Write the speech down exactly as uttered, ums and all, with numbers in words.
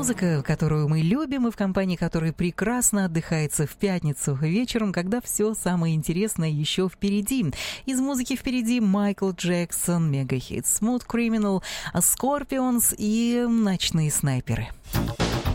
Музыка, которую мы любим и в компании которой прекрасно отдыхается в пятницу вечером, когда все самое интересное еще впереди. Из музыки впереди Майкл Джексон, мегахит Smooth Criminal, Scorpions и Ночные снайперы.